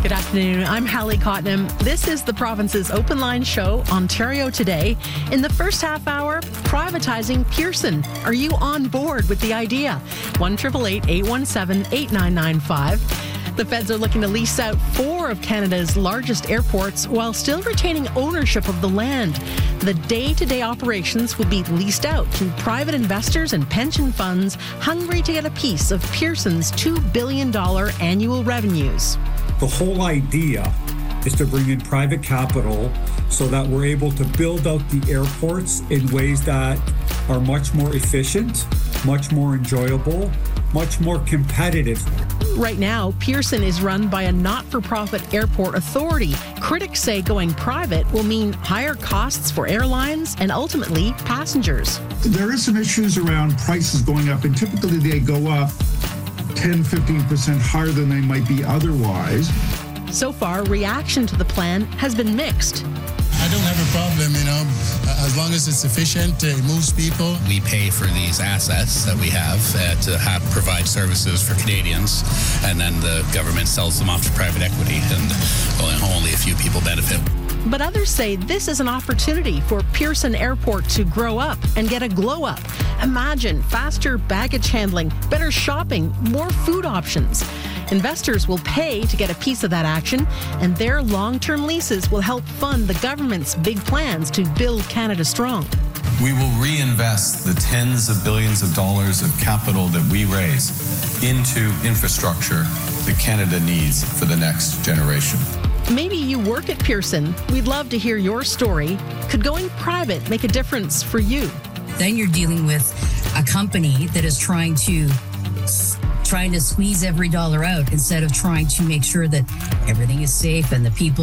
Good afternoon. I'm Hallie Cotnam. This is the province's Open Line show, Ontario Today. In the first half hour, privatizing Pearson. Are you on board with the idea? 1-888-817-8995. The feds are looking to lease out 4 of Canada's largest airports while still retaining ownership of the land. The day-to-day operations will be leased out to private investors and pension funds hungry to get a piece of Pearson's $2 billion annual revenues. The whole idea is to bring in private capital so that we're able to build out the airports in ways that are much more efficient, much more enjoyable, much more competitive. Right now, Pearson is run by a not-for-profit airport authority. Critics say going private will mean higher costs for airlines and ultimately passengers. There is some issues around prices going up, and typically they go up 10-15% higher than they might be otherwise. So far, reaction to the plan has been mixed. I don't have a problem, as long as it's efficient, it moves people. We pay for these assets that we have to provide services for Canadians, and then the government sells them off to private equity, and only a few people benefit. But others say this is an opportunity for Pearson Airport to grow up and get a glow up. Imagine faster baggage handling, better shopping, more food options. Investors will pay to get a piece of that action, and their long-term leases will help fund the government's big plans to build Canada strong. We will reinvest the tens of billions of dollars of capital that we raise into infrastructure that Canada needs for the next generation. Maybe you work at Pearson. We'd love to hear your story. Could going private make a difference for you? Then you're dealing with a company that is trying to squeeze every dollar out instead of trying to make sure that everything is safe and the people